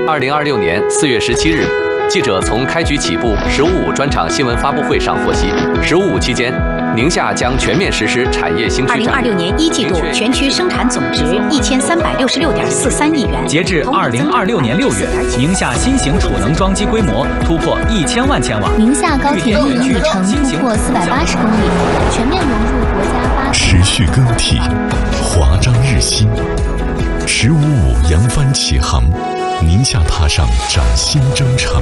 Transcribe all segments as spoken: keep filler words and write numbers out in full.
二零二六年四月十七日，记者从开局起步“十五五”专场新闻发布会上获悉，“十五五”期间，宁夏将全面实施产业兴区战略。 二零二六年一季度全区生产总值一千三百六十六点四三亿元。 截至二零二六年六月，宁夏新型储能装机规模突破一千万千瓦。 宁夏高铁运营里程突破四百八十公里，全面融入国家八。 持续更替，华章日新。十五五扬帆起航，宁夏踏上崭新征程。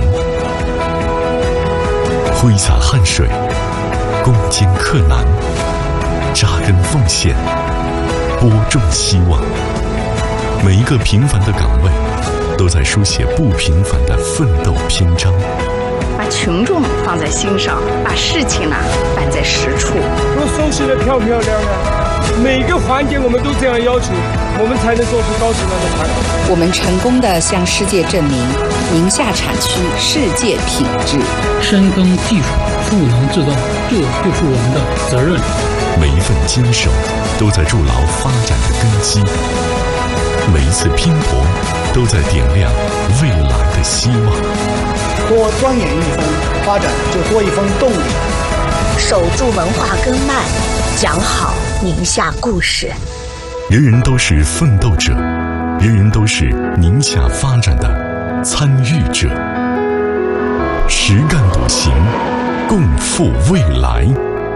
挥洒汗水，攻坚克难，扎根奉献，播种希望。每一个平凡的岗位，都在书写不平凡的奋斗篇章。 把群众放在心上，把事情呢办在实处。 都收拾得漂漂亮亮，每个环节我们都这样要求，我们才能做出高质量的产品。 我们成功地向世界证明，宁夏产区世界品质。 深耕技术，赋能制造，这就是我们的责任。 每一份坚守，都在筑牢发展的根基；每一次拼搏，都在点亮未来的希望。 多钻研一分，发展就多一分动力。 守住文化根脉，讲好宁夏故事。 人人都是奋斗者，人人都是宁夏发展的参与者。实干笃行，共赴未来。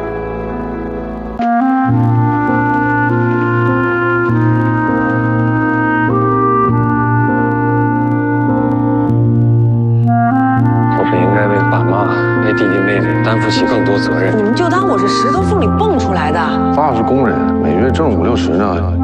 弟弟妹妹担负起更多责任， 你们就当我是石头缝里蹦出来的。 爸是工人，每月挣五六十呢，